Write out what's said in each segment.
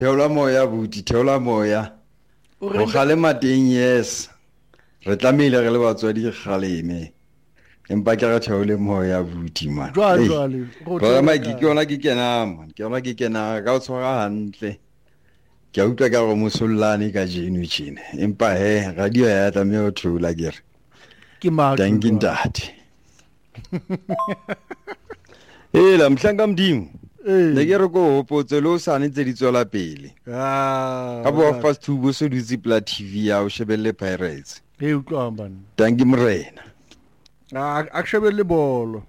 Theola moya buti, theola moya. Go kgalema teng yes. Re tlamehile re le batswadi kgaleme. Empa ke re theole moya buti man. Jwale Ba ke yona ke kena man. Ke yona ke kena ka o tshwara hantle. Ke a utlwa ka go mosollane ka jeno tjena. Empa radio ya tlameha ho theola ke re. Ke matlo. Thank you ntate. La mhlanga mdimo. Ne ke re go hopotse lo sane tse di tswela pele. Ka bo fast to bo se dutse pla TV ya o shebelle Pirates. Utlwa bana. Danki Morena. A shebelle bolo.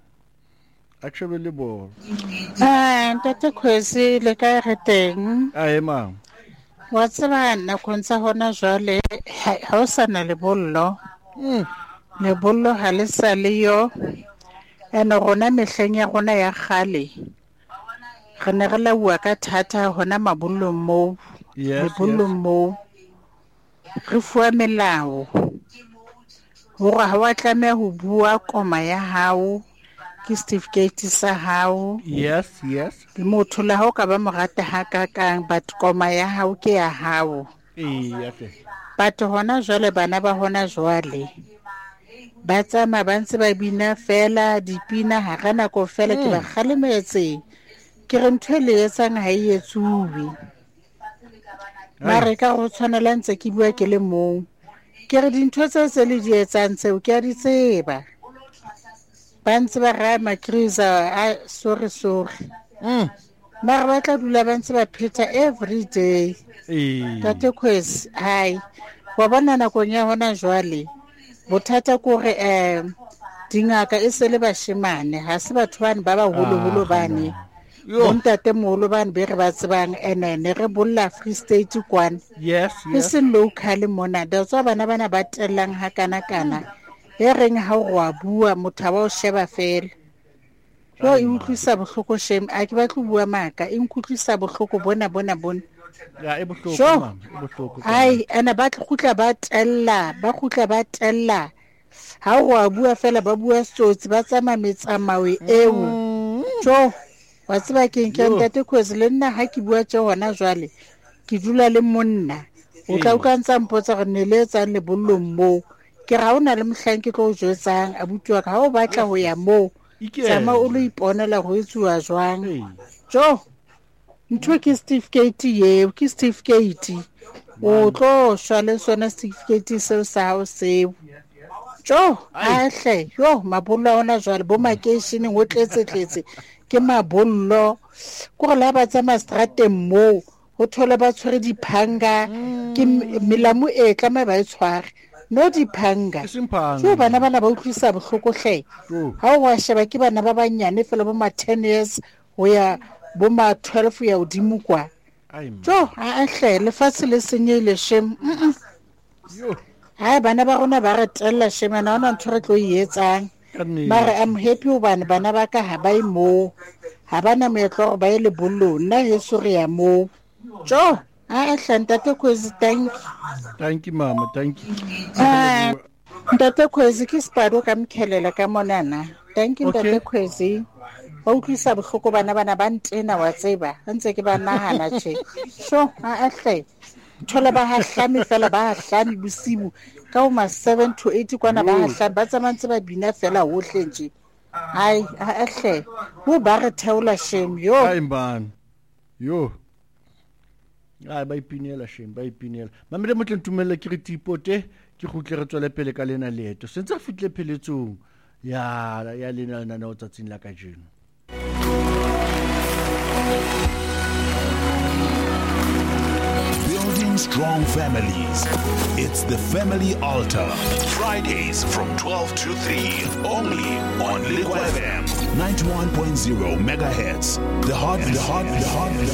Ntate Khwezi le ka re teng. Mama. Wa tseba na kontsa hona jwale ha o sana le bollo. Le bollo ha le sa le yo. Ene rona mehleng ya rona ya kgale. Re ne re laua ka thata hona mabollong moo. Mabollong moo. Re fuwa melao. Hore ha wa tlameha ho bua koma ya hao. Ke certificate sa hao. Yes. Le motho la hao ka ba morata ha kakang but koma ya hao ke ya hao. Batho hona jwale bana ba hona jwale. Ba tsama ba ntse ba bina fela dipina ha kana ko fela ke ba kgalemetse. Ke re ntho le etsang ha e etsuwe. Mare ka go tshwanela ntse ke bua ke le mong. Ke re dintho tse le di etsang tseo ke a di tseba. Ba ntse ba rama kriza sorry. Mara ba tla dula ba ntse ba pheta every day. Tate Khwezi wa bona nakong ya hona jwale. Bothata kore dingaka e se le bashemane ha se batho bane ba ba holo bane. Bontate moholo bane be re ba tsebang ne re bolla Free State kwana. Yes. E se local mona da tswa bana ba tellang ha kana. E reng ha o wa bua motho ba o sheba fela. Jo e utlwisa bohloko shame a ke batla bua maka e nkutlwisa bohloko bona. Ya e bohloko mama, e bohloko. Ana ba khutla ba tella. Ha o wa bua fela ba bua sotsi ba tsama metsamao eo. Jo wa tseba ke ntate Khwezi le nna ha ke bua tse hona jwale ke dula le monna o tla ntsa mpotsa re ne le etsang le bollong moo ke ra ona le mohlang ke tlo jwetsang abuti wa ka ha o batla ho ya moo tsama o lo iponela go etsuwa jwang jo ntho ke certificate o tlo shwa le sona certificate seo sa hao seo jo ahle yo mabollo ona jwale bo makeisheneng o tletse ke mabollo go la ba tsama strateng moo ho thola ba tshwere diphanga ke melamo e tla ba e tshware no diphanga so bana ba utlwisa bohloko hle ha o wa sheba ke bana ba banyane fela bo ma 10 years ho ya bo ma 12 ya odimo kwa jo a hle lefatshe le senyele shem bana ba rona ba re tella shemana ona ntho re tlo etsang mara I'm happy hobane bana ba ka ha ba imo ha bana meetlo ba ile bollo nna heso re ya mo jo Ntate Khwezi thank you mama thank you Ntate Khwezi ke spado ka mkhelela ka monana thank you Ntate Khwezi ba utlwisa bohloko bana ba ntena wa tseba ntse ke ba nahana tje so hle thola ba ha hlame fela ba hlame bosibu ka o ma 7 to 8 kwana ba hlame ba tsamantse ba bina fela hohle nje hle bo ba re theola shame yo man yo ba ipinela shame ba ipinela mamele motle ntumelle ke re tipote ke khutle re tswele pele ka lena leeto sentse re fitle pheletsong ya lena na o tsatsing la ka jeno. Building strong families. It's the Family Altar. Fridays from 12 to 3. Only on Liquid FM 91.0 megahertz. The heart.